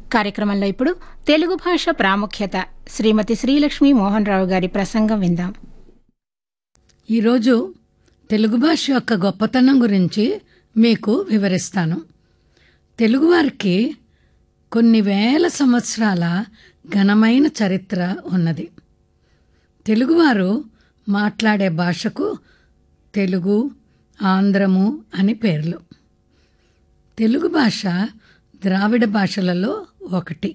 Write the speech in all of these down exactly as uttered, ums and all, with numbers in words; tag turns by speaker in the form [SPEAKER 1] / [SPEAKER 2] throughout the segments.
[SPEAKER 1] కార్యక్రమంలో ఇప్పుడు తెలుగు భాష ప్రాముఖ్యత శ్రీమతి శ్రీలక్ష్మీ మోహన్ రావు గారి ప్రసంగం విందాం.
[SPEAKER 2] ఈరోజు తెలుగు భాష యొక్క గొప్పతనం గురించి మీకు వివరిస్తాను. తెలుగువారికి కొన్ని వేల సంవత్సరాల ఘనమైన చరిత్ర ఉన్నది. తెలుగువారు మాట్లాడే భాషకు తెలుగు, ఆంధ్రము అని పేర్లు. తెలుగు భాష ద్రావిడ భాషలలో ఒకటి.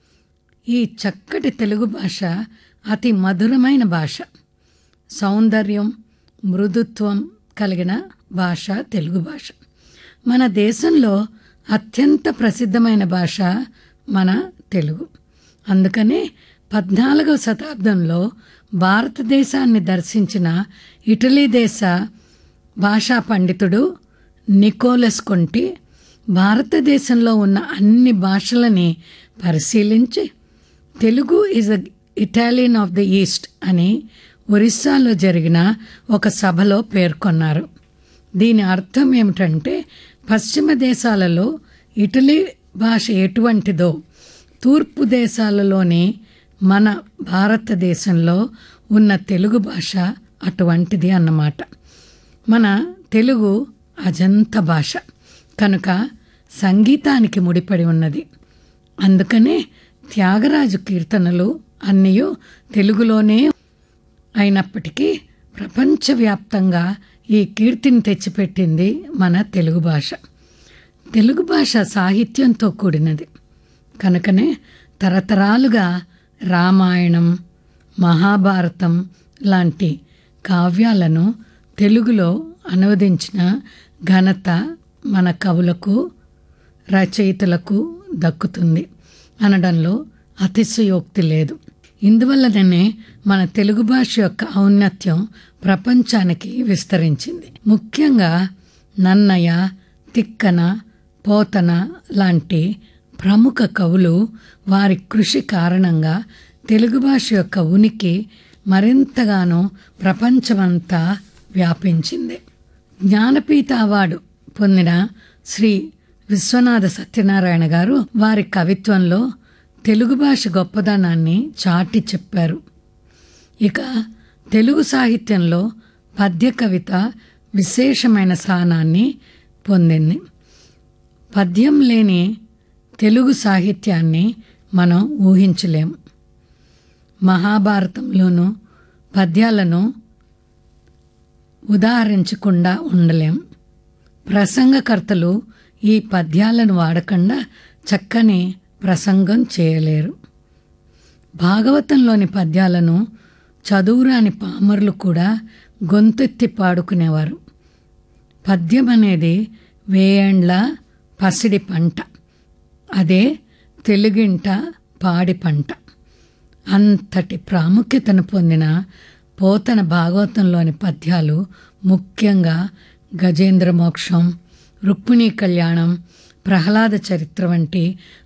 [SPEAKER 2] ఈ చక్కటి తెలుగు భాష అతి మధురమైన భాష, సౌందర్యం, మృదుత్వం కలిగిన భాష తెలుగు భాష. మన దేశంలో అత్యంత ప్రసిద్ధమైన భాష మన తెలుగు. అందుకనే పద్నాలుగవ శతాబ్దంలో భారతదేశాన్ని దర్శించిన ఇటలీ దేశ భాషా పండితుడు నికోలస్ కొంటి భారతదేశంలో ఉన్న అన్ని భాషలని పరిశీలించి Telugu is the Italian of the east అని ఒరిస్సాలో జరిగిన ఒక సభలో పేర్కొన్నారు. దీని అర్థం ఏమిటంటే, పశ్చిమ దేశాలలో ఇటలీ భాష ఎటువంటిదో తూర్పు దేశాలలోని మన భారతదేశంలో ఉన్న తెలుగు భాష అటువంటిది అన్నమాట. మన తెలుగు అజంత భాష కనుక సంగీతానికి ముడిపడి ఉన్నది. అందుకనే త్యాగరాజు కీర్తనలు అన్నీ తెలుగులోనే అయినప్పటికీ ప్రపంచవ్యాప్తంగా ఈ కీర్తిని తెచ్చిపెట్టింది మన తెలుగు భాష. తెలుగు భాష సాహిత్యంతో కూడినది కనుకనే తరతరాలుగా రామాయణం, మహాభారతం లాంటి కావ్యాలను తెలుగులో అనువదించిన ఘనత మన కవులకు, రచయితలకు దక్కుతుంది అనడంలో అతిశయోక్తి లేదు. ఇందువల్లనే మన తెలుగు భాష యొక్క ఔన్నత్యం ప్రపంచానికి విస్తరించింది. ముఖ్యంగా నన్నయ, తిక్కన, పోతన లాంటి ప్రముఖ కవులు వారి కృషి కారణంగా తెలుగు భాష యొక్క ఉనికి మరింతగానో ప్రపంచమంతా వ్యాపించింది. జ్ఞానపీఠ అవార్డు పొందిన శ్రీ విశ్వనాథ సత్యనారాయణ గారు వారి కవిత్వంలో తెలుగు భాష గొప్పదనాన్ని చాటి చెప్పారు. ఇక తెలుగు సాహిత్యంలో పద్య కవిత విశేషమైన స్థానాన్ని పొందింది. పద్యం లేని తెలుగు సాహిత్యాన్ని మనం ఊహించలేము. మహాభారతంలోనూ పద్యాలను ఉదాహరించకుండా ఉండలేం. ప్రసంగకర్తలు ఈ పద్యాలను వాడకుండా చక్కని ప్రసంగం చేయలేరు. భాగవతంలోని పద్యాలను చదువురాని పామరులు కూడా గొంతెత్తి పాడుకునేవారు. పద్యం అనేది వేయండ్ల పసిడి పంట, అదే తెలుగింట పాడి పంట. అంతటి ప్రాముఖ్యతను పొందిన పోతన భాగవతంలోని పద్యాలు ముఖ్యంగా గజేంద్ర మోక్షం, రుక్మిణీ కళ్యాణం, ప్రహ్లాద చరిత్ర వంటి